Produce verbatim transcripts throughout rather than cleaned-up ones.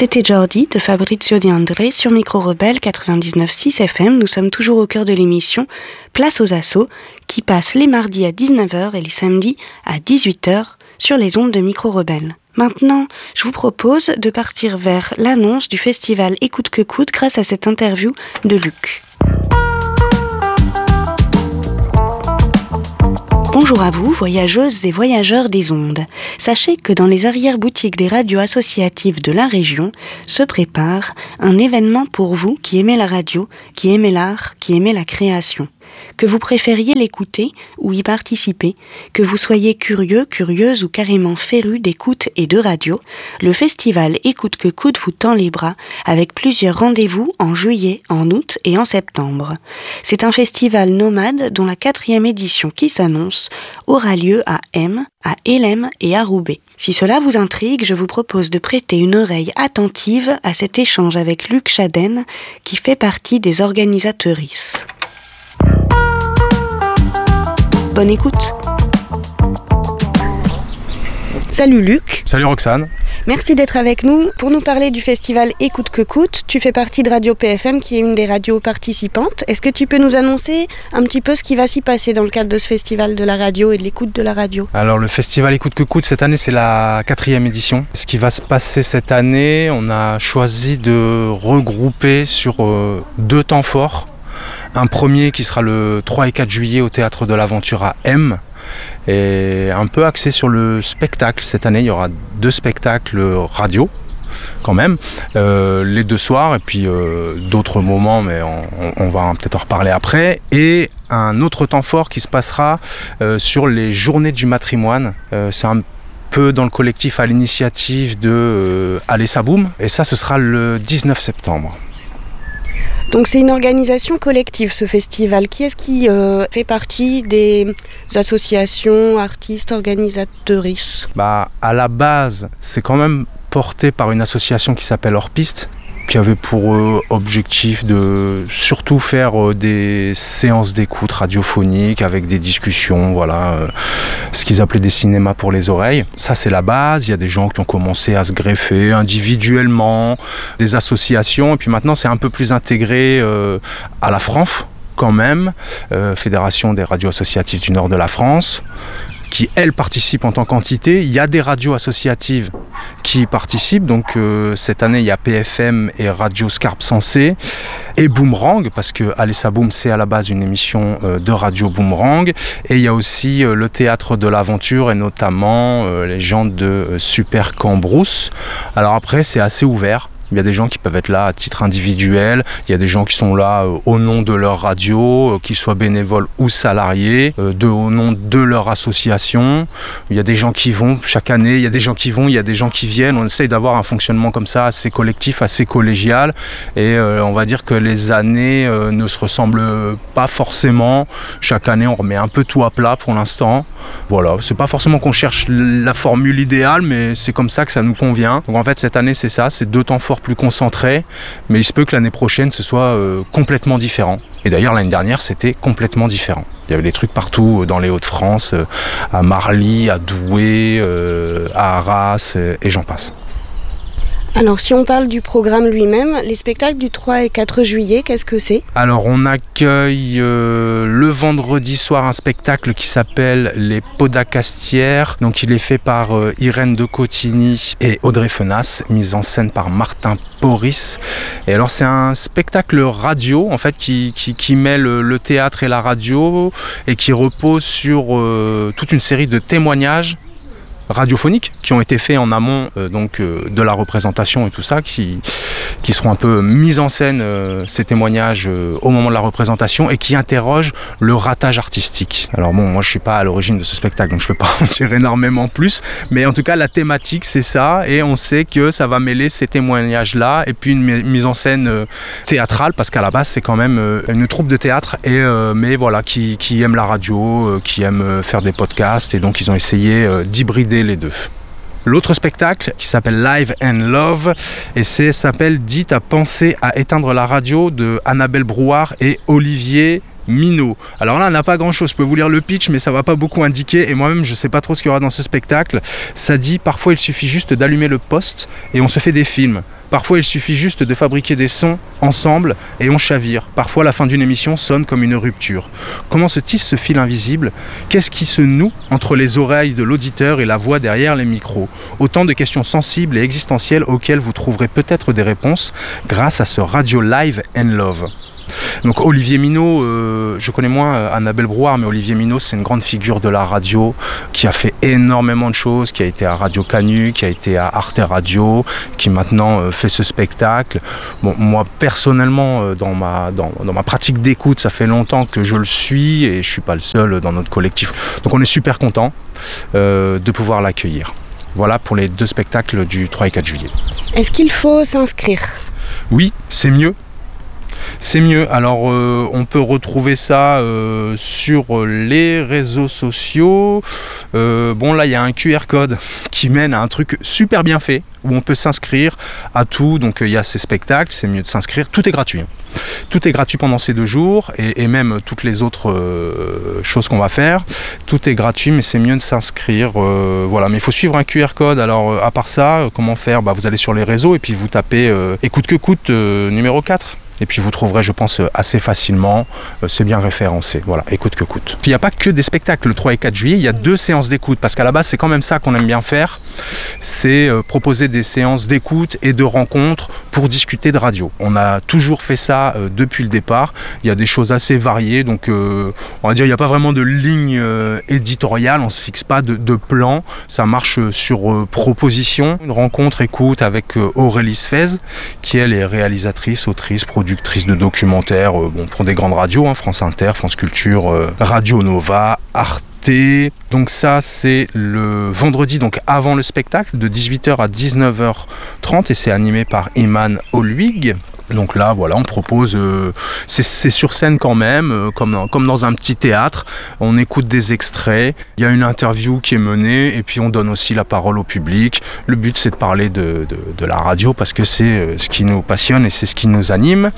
C'était Jordi de Fabrizio De André sur Micro Rebelle quatre-vingt-dix-neuf virgule six F M. Nous sommes toujours au cœur de l'émission Place aux Assos qui passe les mardis à dix-neuf heures et les samedis à dix-huit heures sur les ondes de Micro Rebelle. Maintenant, je vous propose de partir vers l'annonce du festival Écoute que coûte grâce à cette interview de Luc. Bonjour à vous, voyageuses et voyageurs des ondes. Sachez que dans les arrière-boutiques des radios associatives de la région se prépare un événement pour vous qui aimez la radio, qui aimez l'art, qui aimez la création. Que vous préfériez l'écouter ou y participer, que vous soyez curieux, curieuse ou carrément féru d'écoute et de radio, le festival Écoute que coûte vous tend les bras avec plusieurs rendez-vous en juillet, en août et en septembre. C'est un festival nomade dont la quatrième édition qui s'annonce aura lieu à M, à Hélène et à Roubaix. Si cela vous intrigue, je vous propose de prêter une oreille attentive à cet échange avec Luc Chaden qui fait partie des organisatrices. Bonne écoute. Salut Luc. Salut Roxane. Merci d'être avec nous pour nous parler du festival Écoute que coûte. Tu fais partie de Radio P F M qui est une des radios participantes. Est-ce que tu peux nous annoncer un petit peu ce qui va s'y passer dans le cadre de ce festival de la radio et de l'écoute de la radio ? Alors le festival Écoute que coûte, cette année c'est la quatrième édition. Ce qui va se passer cette année, on a choisi de regrouper sur euh, deux temps forts. Un premier qui sera le trois et quatre juillet au Théâtre de l'Aventure à M, et un peu axé sur le spectacle. Cette année, il y aura deux spectacles radio, quand même, euh, les deux soirs, et puis euh, d'autres moments, mais on, on va peut-être en reparler après. Et un autre temps fort qui se passera euh, sur les journées du matrimoine. Euh, c'est un peu dans le collectif à l'initiative de euh, Allez Saboum, et ça, ce sera le dix-neuf septembre. Donc c'est une organisation collective ce festival. Qui est-ce qui euh, fait partie des associations, artistes, organisatrices ? Bah, à la base, c'est quand même porté par une association qui s'appelle Hors Piste, qui avait pour euh, objectif de surtout faire euh, des séances d'écoute radiophoniques avec des discussions, voilà, euh, ce qu'ils appelaient des cinémas pour les oreilles. Ça c'est la base, il y a des gens qui ont commencé à se greffer individuellement, des associations, et puis maintenant c'est un peu plus intégré euh, à la FRANF quand même, euh, Fédération des radios associatives du nord de la France, qui, elles, participent en tant qu'entité. Il y a des radios associatives qui participent. Donc, euh, cette année, il y a P F M et Radio Scarpe Sensée et Boomerang, parce que Allez Saboum, c'est à la base une émission euh, de Radio Boomerang. Et il y a aussi euh, le Théâtre de l'Aventure et notamment euh, les gens de euh, Super Cambrousse. Alors après, c'est assez ouvert. Il y a des gens qui peuvent être là à titre individuel, il y a des gens qui sont là euh, au nom de leur radio, euh, qu'ils soient bénévoles ou salariés, euh, de, au nom de leur association. Il y a des gens qui vont chaque année, il y a des gens qui vont, il y a des gens qui viennent. On essaye d'avoir un fonctionnement comme ça, assez collectif, assez collégial. Et euh, on va dire que les années euh, ne se ressemblent pas forcément. Chaque année, on remet un peu tout à plat pour l'instant. Voilà, c'est pas forcément qu'on cherche la formule idéale, mais c'est comme ça que ça nous convient. Donc en fait, cette année, c'est ça, c'est deux temps forts plus concentré, mais il se peut que l'année prochaine ce soit euh, complètement différent. Et d'ailleurs l'année dernière c'était complètement différent. Il y avait des trucs partout dans les Hauts-de-France, euh, à Marly, à Douai, euh, à Arras, euh, et j'en passe. Alors si on parle du programme lui-même, les spectacles du trois et quatre juillet, qu'est-ce que c'est ? Alors on accueille euh, le vendredi soir un spectacle qui s'appelle Les Podacastières. Donc il est fait par euh, Irène de Cotigny et Audrey Fenas, mise en scène par Martin Porris. Et alors c'est un spectacle radio en fait qui, qui, qui mêle le, le théâtre et la radio et qui repose sur euh, toute une série de témoignages radiophoniques qui ont été faits en amont euh, donc euh, de la représentation et tout ça, qui, qui seront un peu mis en scène euh, ces témoignages euh, au moment de la représentation et qui interrogent le ratage artistique. Alors bon, moi je suis pas à l'origine de ce spectacle donc je peux pas en dire énormément plus, mais en tout cas la thématique c'est ça et on sait que ça va mêler ces témoignages là et puis une m- mise en scène euh, théâtrale parce qu'à la base c'est quand même euh, une troupe de théâtre et euh, mais voilà qui, qui aime la radio, euh, qui aime euh, faire des podcasts et donc ils ont essayé euh, d'hybrider les deux. L'autre spectacle qui s'appelle Live and Love et c'est s'appelle Dit à penser à éteindre la radio de Annabelle Brouard et Olivier Minot. Alors là, on n'a pas grand-chose. Je peux vous lire le pitch, mais ça va pas beaucoup indiquer. Et moi-même, je sais pas trop ce qu'il y aura dans ce spectacle. Ça dit, parfois, il suffit juste d'allumer le poste et on se fait des films. Parfois il suffit juste de fabriquer des sons ensemble et on chavire. Parfois la fin d'une émission sonne comme une rupture. Comment se tisse ce fil invisible? Qu'est-ce qui se noue entre les oreilles de l'auditeur et la voix derrière les micros? Autant de questions sensibles et existentielles auxquelles vous trouverez peut-être des réponses grâce à ce Radio Live and Love. Donc Olivier Minot, euh, je connais moins euh, Annabelle Brouard, mais Olivier Minot c'est une grande figure de la radio qui a fait énormément de choses, qui a été à Radio Canu, qui a été à Arte Radio, qui maintenant euh, fait ce spectacle. Bon, moi personnellement, euh, dans, ma, dans, dans ma pratique d'écoute, ça fait longtemps que je le suis et je ne suis pas le seul dans notre collectif. Donc on est super content euh, de pouvoir l'accueillir. Voilà pour les deux spectacles du trois et quatre juillet. Est-ce qu'il faut s'inscrire? Oui, c'est mieux. C'est mieux. Alors, euh, on peut retrouver ça euh, sur les réseaux sociaux. Euh, bon, là, il y a un Q R code qui mène à un truc super bien fait où on peut s'inscrire à tout. Donc, il euh, y a ces spectacles, c'est mieux de s'inscrire. Tout est gratuit. Tout est gratuit pendant ces deux jours et, et même toutes les autres euh, choses qu'on va faire. Tout est gratuit, mais c'est mieux de s'inscrire. Euh, voilà, mais il faut suivre un Q R code. Alors, euh, à part ça, euh, comment faire? Bah, vous allez sur les réseaux et puis vous tapez euh, Écoute que coûte euh, numéro quatre. Et puis vous trouverez, je pense, assez facilement. Euh, c'est bien référencé. Voilà, écoute que coûte. Puis il n'y a pas que des spectacles le trois et quatre juillet, il y a deux séances d'écoute. Parce qu'à la base, c'est quand même ça qu'on aime bien faire. C'est euh, proposer des séances d'écoute et de rencontres pour discuter de radio. On a toujours fait ça euh, depuis le départ. Il y a des choses assez variées. Donc, euh, on va dire, il n'y a pas vraiment de ligne euh, éditoriale. On ne se fixe pas de, de plan. Ça marche sur euh, proposition. Une rencontre écoute avec euh, Aurélie Sfez, qui elle est réalisatrice, autrice, productrice de documentaires euh, bon, pour des grandes radios, hein, France Inter, France Culture, euh, Radio Nova, Arte. Donc ça c'est le vendredi, donc avant le spectacle, de dix-huit heures à dix-neuf heures trente et c'est animé par Iman Olwig. Donc là, voilà, on propose, euh, c'est, c'est sur scène quand même, euh, comme, dans, comme dans un petit théâtre. On écoute des extraits, il y a une interview qui est menée et puis on donne aussi la parole au public. Le but, c'est de parler de, de, de la radio parce que c'est euh, ce qui nous passionne et c'est ce qui nous anime.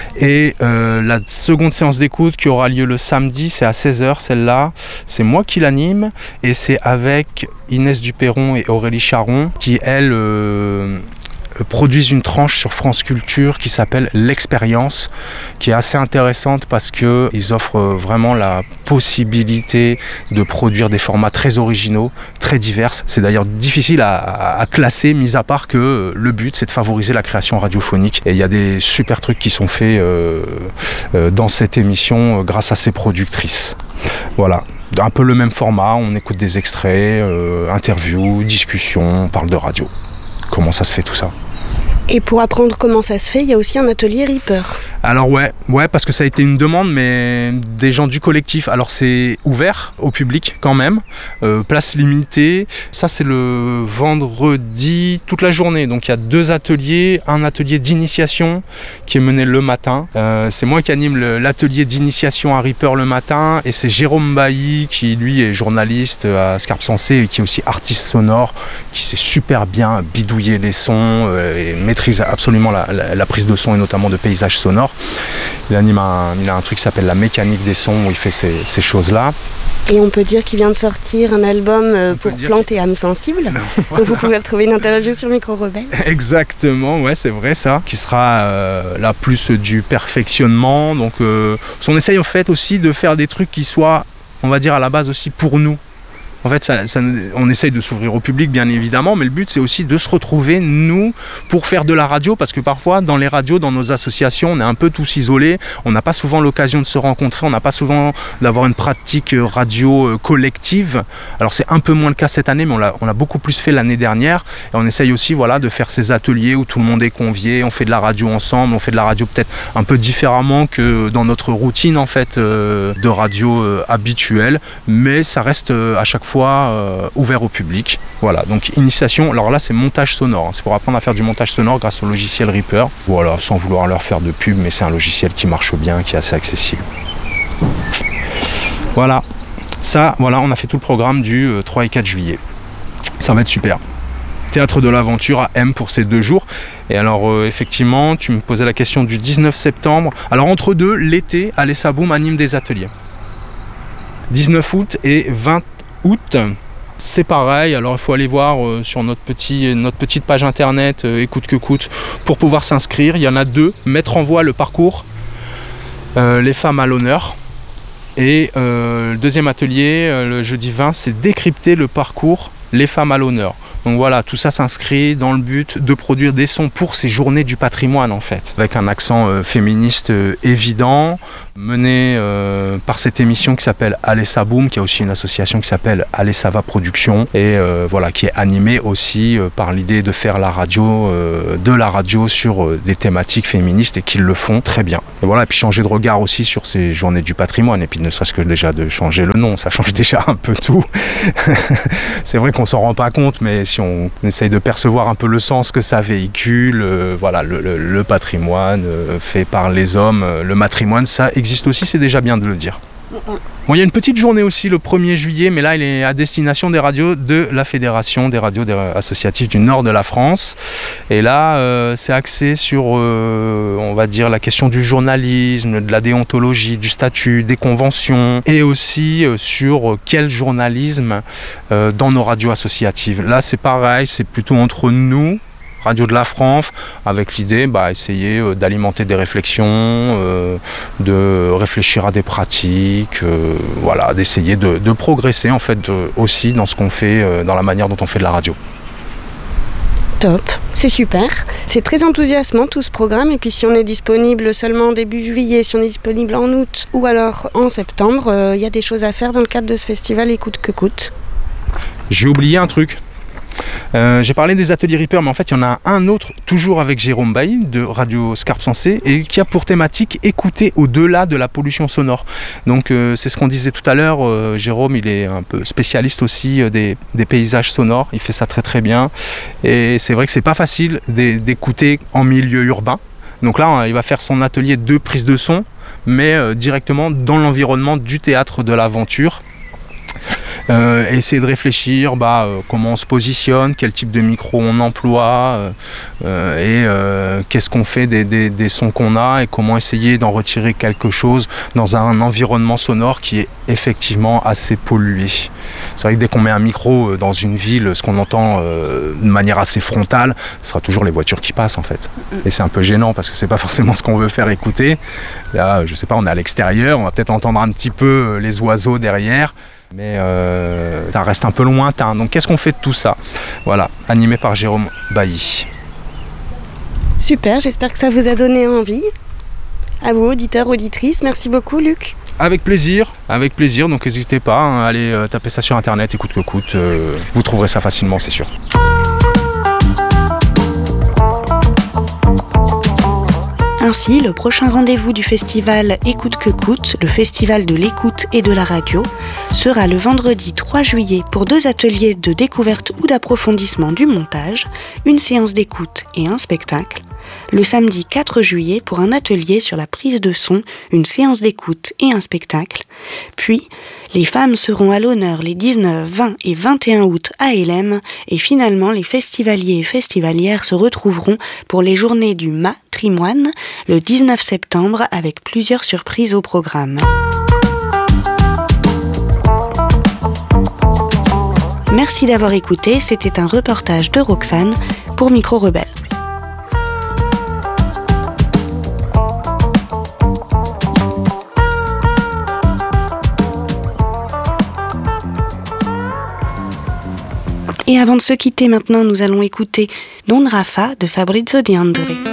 Et euh, la seconde séance d'écoute qui aura lieu le samedi, c'est à seize heures, celle-là, c'est moi qui l'anime et c'est avec Inès Duperron et Aurélie Charon qui, elles... Euh, produisent une tranche sur France Culture qui s'appelle L'Expérience, qui est assez intéressante parce qu'ils offrent vraiment la possibilité de produire des formats très originaux, très divers. C'est d'ailleurs difficile à, à classer, mis à part que le but c'est de favoriser la création radiophonique. Et il y a des super trucs qui sont faits euh, euh, dans cette émission euh, grâce à ces productrices. Voilà. Un peu le même format, on écoute des extraits, euh, interviews, discussions, on parle de radio. Comment ça se fait tout ça? Et pour apprendre comment ça se fait, il y a aussi un atelier Reaper. Alors ouais, ouais, parce que ça a été une demande, mais des gens du collectif. Alors c'est ouvert au public quand même, euh, place limitée. Ça c'est le vendredi toute la journée. Donc il y a deux ateliers, un atelier d'initiation qui est mené le matin. Euh, c'est moi qui anime le, l'atelier d'initiation à Reaper le matin, et c'est Jérôme Bailly qui lui est journaliste à Scarpe Sensée et qui est aussi artiste sonore, qui sait super bien bidouiller les sons euh, et maîtrise absolument la, la, la prise de son et notamment de paysages sonores. Il anime un, il a un truc qui s'appelle la mécanique des sons où il fait ces, ces choses-là. Et on peut dire qu'il vient de sortir un album euh, pour plantes et âmes sensibles. Non, voilà. Donc vous pouvez retrouver une interview sur Micro Rebelle. Exactement, ouais, c'est vrai ça. Qui sera euh, là plus du perfectionnement. Donc euh, on essaye en fait aussi de faire des trucs qui soient, on va dire à la base aussi pour nous. En fait, ça, ça, on essaye de s'ouvrir au public, bien évidemment, mais le but, c'est aussi de se retrouver, nous, pour faire de la radio, parce que parfois, dans les radios, dans nos associations, on est un peu tous isolés, on n'a pas souvent l'occasion de se rencontrer, on n'a pas souvent d'avoir une pratique radio collective. Alors, c'est un peu moins le cas cette année, mais on l'a, on l'a beaucoup plus fait l'année dernière, et on essaye aussi, voilà, de faire ces ateliers où tout le monde est convié, on fait de la radio ensemble, on fait de la radio peut-être un peu différemment que dans notre routine, en fait, euh, de radio euh, habituelle, mais ça reste euh, à chaque fois fois euh, ouvert au public. Voilà, donc initiation, alors là c'est montage sonore, hein. C'est pour apprendre à faire du montage sonore grâce au logiciel Reaper. Voilà, sans vouloir leur faire de pub, mais c'est un logiciel qui marche bien, qui est assez accessible. Voilà, ça, voilà, on a fait tout le programme du euh, trois et quatre juillet. Ça va être super. Théâtre de l'Aventure à M pour ces deux jours. Et alors euh, effectivement, tu me posais la question du dix-neuf septembre. Alors entre deux, l'été, Alessa Boom anime des ateliers. dix-neuf août et vingt août, c'est pareil. Alors il faut aller voir euh, sur notre, petit, notre petite page internet euh, Écoute que coûte pour pouvoir s'inscrire. Il y en a deux. Mettre en voie le parcours, euh, les femmes à l'honneur. Et euh, le deuxième atelier, euh, le jeudi vingt, c'est décrypter le parcours, les femmes à l'honneur. Donc voilà, tout ça s'inscrit dans le but de produire des sons pour ces journées du patrimoine en fait, avec un accent euh, féministe euh, évident, mené euh, par cette émission qui s'appelle Allez ça boum, qui a aussi une association qui s'appelle Allez ça va production, et euh, voilà, qui est animée aussi euh, par l'idée de faire la radio, euh, de la radio sur euh, des thématiques féministes, et qu'ils le font très bien. Et voilà, et puis changer de regard aussi sur ces journées du patrimoine, et puis ne serait-ce que déjà de changer le nom, ça change déjà un peu tout. C'est vrai qu'on s'en rend pas compte, mais si on essaye de percevoir un peu le sens que ça véhicule, euh, voilà, le, le, le patrimoine euh, fait par les hommes, euh, le matrimoine, ça existe aussi, c'est déjà bien de le dire. Bon, il y a une petite journée aussi le premier juillet, mais là il est à destination des radios de la Fédération des radios associatives du nord de la France. Et là euh, c'est axé sur, euh, on va dire, la question du journalisme, de la déontologie, du statut, des conventions, et aussi euh, sur quel journalisme euh, dans nos radios associatives. Là c'est pareil, c'est plutôt entre nous, Radio de la France, avec l'idée bah, essayer euh, d'alimenter des réflexions, euh, de réfléchir à des pratiques, euh, voilà, d'essayer de, de progresser en fait de, aussi dans ce qu'on fait, euh, dans la manière dont on fait de la radio. Top, c'est super. C'est très enthousiasmant tout ce programme, et puis si on est disponible seulement début juillet, si on est disponible en août ou alors en septembre, il euh, y a des choses à faire dans le cadre de ce festival Écoute que coûte. J'ai oublié un truc. Euh, j'ai parlé des ateliers Reaper, mais en fait il y en a un autre, toujours avec Jérôme Bailly de Radio Scarpe Sensée, et qui a pour thématique écouter au-delà de la pollution sonore. Donc euh, c'est ce qu'on disait tout à l'heure, euh, Jérôme il est un peu spécialiste aussi euh, des, des paysages sonores, il fait ça très très bien, et c'est vrai que c'est pas facile d'écouter en milieu urbain. Donc là il va faire son atelier de prise de son, mais euh, directement dans l'environnement du théâtre de l'aventure. Euh, essayer de réfléchir bah, euh, comment on se positionne, quel type de micro on emploie, euh, euh, et euh, qu'est-ce qu'on fait des, des, des sons qu'on a, et comment essayer d'en retirer quelque chose dans un environnement sonore qui est effectivement assez pollué. C'est vrai que dès qu'on met un micro dans une ville, ce qu'on entend euh, de manière assez frontale, ce sera toujours les voitures qui passent en fait. Et c'est un peu gênant parce que c'est pas forcément ce qu'on veut faire écouter. Là, je sais pas, on est à l'extérieur, on va peut-être entendre un petit peu les oiseaux derrière, mais euh, ça reste un peu lointain. Donc qu'est-ce qu'on fait de tout ça? Voilà, animé par Jérôme Bailly. Super, j'espère que ça vous a donné envie. À vous, auditeurs, auditrices, merci beaucoup Luc. Avec plaisir, avec plaisir, donc n'hésitez pas, hein, allez euh, taper ça sur internet, écoute que coûte, euh, vous trouverez ça facilement, c'est sûr. Ainsi, le prochain rendez-vous du festival Écoute que coûte, le festival de l'écoute et de la radio, sera le vendredi trois juillet pour deux ateliers de découverte ou d'approfondissement du montage, une séance d'écoute et un spectacle. Le samedi quatre juillet pour un atelier sur la prise de son, une séance d'écoute et un spectacle. Puis, les femmes seront à l'honneur les dix-neuf, vingt et vingt et un août à Hélène, et finalement les festivaliers et festivalières se retrouveront pour les journées du matrimoine le dix-neuf septembre avec plusieurs surprises au programme. Merci d'avoir écouté, c'était un reportage de Roxane pour Micro Rebelle. Et avant de se quitter maintenant, nous allons écouter Don Rafa de Fabrizio De André.